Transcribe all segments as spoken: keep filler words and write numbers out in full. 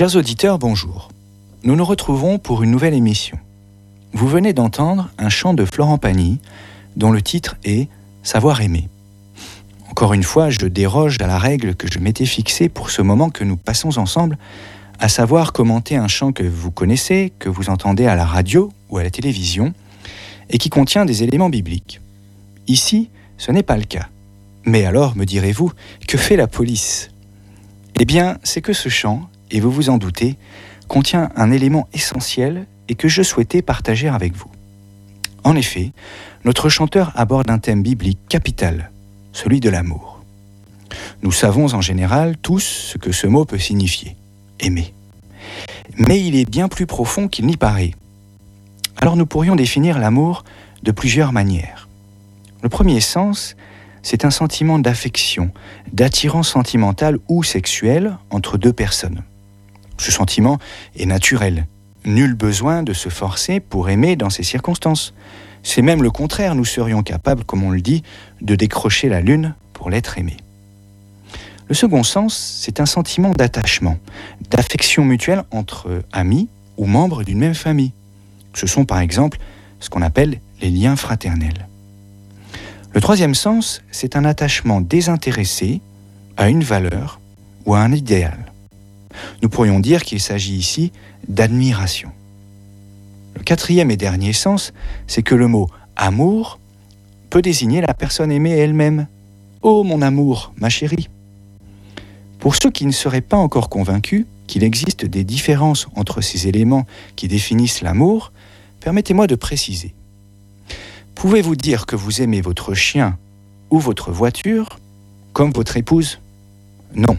Chers auditeurs, bonjour. Nous nous retrouvons pour une nouvelle émission. Vous venez d'entendre un chant de Florent Pagny, dont le titre est « Savoir aimer ». Encore une fois, je déroge à la règle que je m'étais fixée pour ce moment que nous passons ensemble, à savoir commenter un chant que vous connaissez, que vous entendez à la radio ou à la télévision, et qui contient des éléments bibliques. Ici, ce n'est pas le cas. Mais alors, me direz-vous, que fait la police ? Eh bien, c'est que ce chant, et vous vous en doutez, contient un élément essentiel et que je souhaitais partager avec vous. En effet, notre chanteur aborde un thème biblique capital, celui de l'amour. Nous savons en général tous ce que ce mot peut signifier, aimer. Mais il est bien plus profond qu'il n'y paraît. Alors nous pourrions définir l'amour de plusieurs manières. Le premier sens, c'est un sentiment d'affection, d'attirance sentimentale ou sexuelle entre deux personnes. Ce sentiment est naturel. Nul besoin de se forcer pour aimer dans ces circonstances. C'est même le contraire, nous serions capables, comme on le dit, de décrocher la lune pour l'être aimé. Le second sens, c'est un sentiment d'attachement, d'affection mutuelle entre amis ou membres d'une même famille. Ce sont par exemple ce qu'on appelle les liens fraternels. Le troisième sens, c'est un attachement désintéressé à une valeur ou à un idéal. Nous pourrions dire qu'il s'agit ici d'admiration. Le quatrième et dernier sens, c'est que le mot « amour » peut désigner la personne aimée elle-même. « Oh, mon amour, ma chérie !» Pour ceux qui ne seraient pas encore convaincus qu'il existe des différences entre ces éléments qui définissent l'amour, permettez-moi de préciser. Pouvez-vous dire que vous aimez votre chien ou votre voiture comme votre épouse ? Non.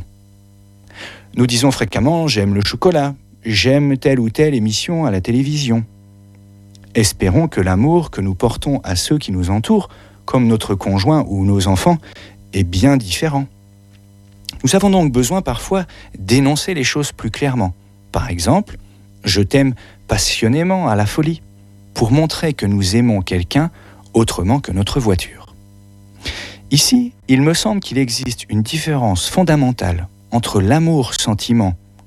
Nous disons fréquemment « j'aime le chocolat », « j'aime telle ou telle émission à la télévision ». Espérons que l'amour que nous portons à ceux qui nous entourent, comme notre conjoint ou nos enfants, est bien différent. Nous avons donc besoin parfois d'énoncer les choses plus clairement. Par exemple, « je t'aime passionnément à la folie », pour montrer que nous aimons quelqu'un autrement que notre voiture. Ici, il me semble qu'il existe une différence fondamentale entre l'amour-sentiment